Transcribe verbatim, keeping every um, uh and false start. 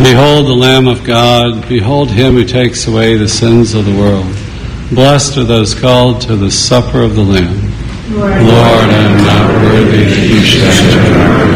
Behold the Lamb of God, behold him who takes away the sins of the world. Blessed are those called to the supper of the Lamb. Lord, Lord, I am not worthy that you should enter our